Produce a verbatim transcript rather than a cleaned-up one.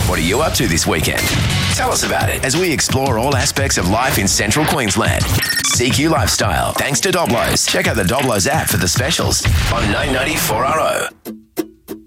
What are you up to this weekend? Tell us about it as we explore all aspects of life in central Queensland. C Q Lifestyle, thanks to Doblos. Check out the Doblos app for the specials on nine ninety-four R O.